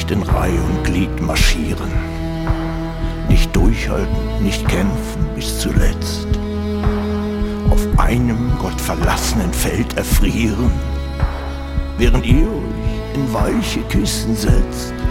nicht in Reih und Glied marschieren, nicht durchhalten, nicht kämpfen bis zuletzt, auf einem gottverlassenen Feld erfrieren, während ihr euch in weiche Kissen setzt.